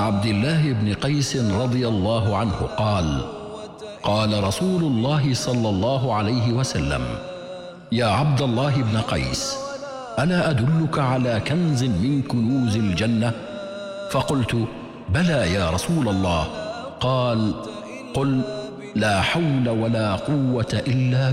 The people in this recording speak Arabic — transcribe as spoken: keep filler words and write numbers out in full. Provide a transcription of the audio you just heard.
عبد الله بن قيس رضي الله عنه قال: قال رسول الله صلى الله عليه وسلم: يا عبد الله بن قيس، ألا أدلك على كنز من كنوز الجنة؟ فقلت: بلى يا رسول الله. قال: قل: لا حول ولا قوة إلا